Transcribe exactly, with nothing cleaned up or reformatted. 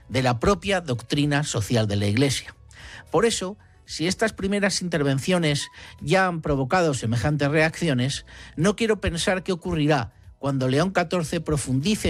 de la propia doctrina social de la Iglesia. Por eso, si estas primeras intervenciones ya han provocado semejantes reacciones, no quiero pensar qué ocurrirá cuando León catorce profundice